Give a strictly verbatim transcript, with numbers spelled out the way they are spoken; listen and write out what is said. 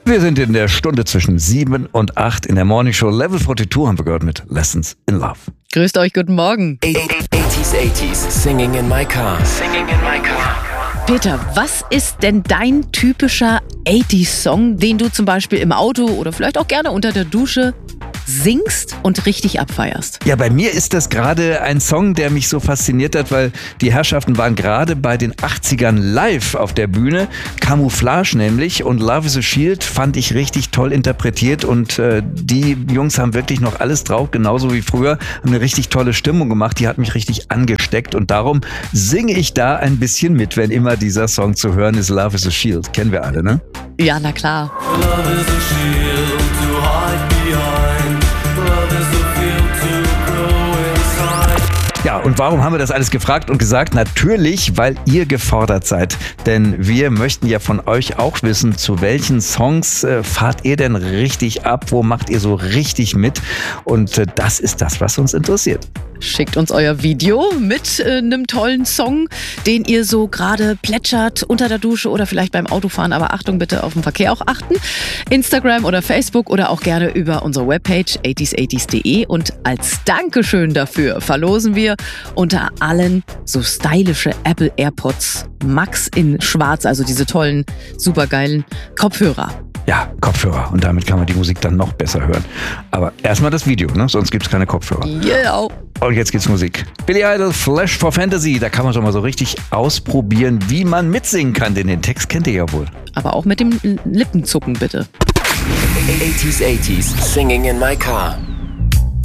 Wir sind in der Stunde zwischen sieben und acht in der Morning Show. Level zweiundvierzig haben wir gehört mit Lessons in Love. Grüßt euch, guten Morgen. eighties, eighties, singing in my car. Singing in my car. Peter, was ist denn dein typischer achtziger-Song, den du zum Beispiel im Auto oder vielleicht auch gerne unter der Dusche singst und richtig abfeierst? Ja, bei mir ist das gerade ein Song, der mich so fasziniert hat, weil die Herrschaften waren gerade bei den achtzigern live auf der Bühne. Camouflage nämlich, und Love is a Shield fand ich richtig toll interpretiert, und äh, die Jungs haben wirklich noch alles drauf, genauso wie früher, haben eine richtig tolle Stimmung gemacht, die hat mich richtig angesteckt, und darum singe ich da ein bisschen mit, wenn immer dieser Song zu hören ist. Love is a Shield, kennen wir alle, ne? Ja, na klar. Love is a shield to hide behind. Love is a field to grow inside. Ja, und warum haben wir das alles gefragt und gesagt? Natürlich, weil ihr gefordert seid. Denn wir möchten ja von euch auch wissen, zu welchen Songs äh, fahrt ihr denn richtig ab? Wo macht ihr so richtig mit? Und äh, das ist das, was uns interessiert. Schickt uns euer Video mit äh, einem tollen Song, den ihr so gerade plätschert unter der Dusche oder vielleicht beim Autofahren. Aber Achtung, bitte auf den Verkehr auch achten. Instagram oder Facebook oder auch gerne über unsere Webpage eighties eighties punkt de. Und als Dankeschön dafür verlosen wir unter allen so stylische Apple AirPods Max in schwarz, also diese tollen, supergeilen Kopfhörer. Ja, Kopfhörer. Und damit kann man die Musik dann noch besser hören. Aber erstmal das Video, ne? Sonst gibt es keine Kopfhörer. Yeah. Und jetzt geht's Musik. Billy Idol, Flash for Fantasy. Da kann man schon mal so richtig ausprobieren, wie man mitsingen kann. Denn den Text kennt ihr ja wohl. Aber auch mit dem Lippenzucken, bitte. eighties, eighties, singing in my car.